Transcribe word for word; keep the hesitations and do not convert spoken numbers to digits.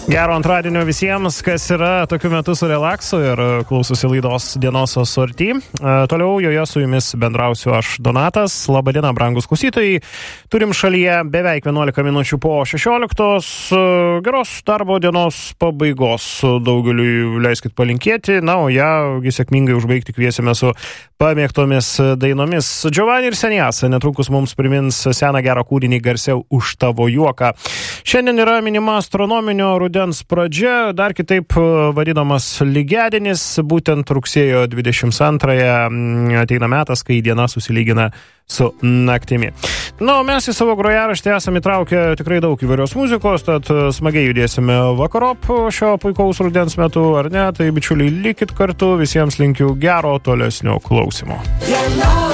Gero antradienio visiems, kas yra tokiu metu su relaksu ir klausosi laidos Dienos sorty. Toliau joje su jumis bendrausiu aš, Donatas. Labadiena, brangus klausytojai. Turim šalyje beveik vienuolika minučių po šešioliktos. Geros darbo dienos pabaigos daugeliui leiskit palinkėti. Na, o ją sėkmingai užbaigti kviesime su pamėgtomis dainomis. Giovanni ir Seniasa netrukus mums primins seną gerą kūrinį garsiau už tavo juoką. Šiandien yra minima astronominio rudens pradžia, dar kitaip vadinamas lygiadienis, būtent rugsėjo dvidešimt antrąją ateina metas, kai diena susilygina su naktimi. Na, o mes į savo grojaraštį esame įtraukę tikrai daug įvairios muzikos, tad smagiai judėsime vakarop šio puikaus rudens metu, ar ne? Tai bičiuliai, likit kartu, visiems linkiu gero tolesnio klausimo.